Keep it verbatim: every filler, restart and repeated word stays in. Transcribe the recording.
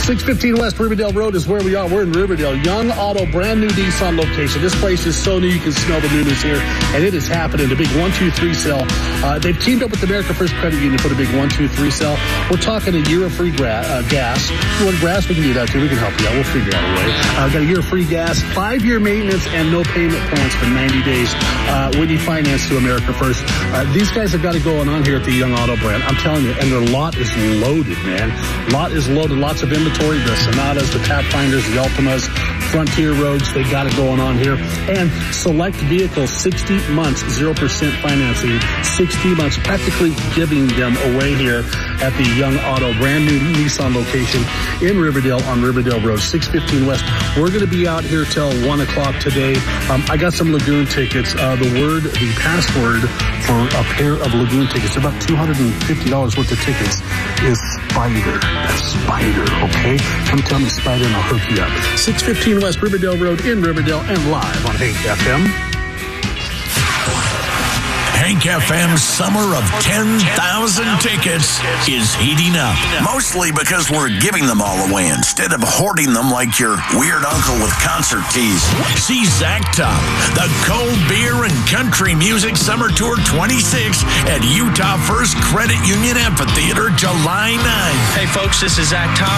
six fifteen West Riverdale Road is where we are. We're in Riverdale. Young Auto, brand new Nissan location. This place is so new you can smell the newness here, and it is happening. The big one two three sale. Uh, they've teamed up with America First Credit Union for the big one two three sale. We're talking a year of free gra- uh, gas. If you want grass, we can do that too. We can help you out. We'll figure out a way. Uh, got a year of free gas, five-year maintenance, and no payment plans for ninety days uh, when you finance to America First. Uh, these guys have got it going on here at the Young Auto brand. I'm telling you, and their lot is loaded, man. Lot is loaded. Lots of inventory. The Sonatas, the Pathfinders, the Altimas, Frontier Roads. They got it going on here. And select vehicles, sixty months, zero percent financing, sixty months, practically giving them away here at the Young Auto, brand new Nissan location in Riverdale on Riverdale Road, six fifteen West. We're going to be out here till one o'clock today. Um, I got some Lagoon tickets. Uh, the word, the password for a pair of Lagoon tickets, about two hundred fifty dollars worth of tickets, is Spider. That's Spider, okay? Come tell me Spider and I'll hook you up. six fifteen West Riverdale Road in Riverdale and live on Hank F M. Hank F M's summer of ten thousand tickets is heating up. Mostly because we're giving them all away instead of hoarding them like your weird uncle with concert keys. See Zach Top, the Cold Beer and Country Music Summer Tour twenty-six at Utah First Credit Union Amphitheater, July ninth. Hey folks, this is Zach Top.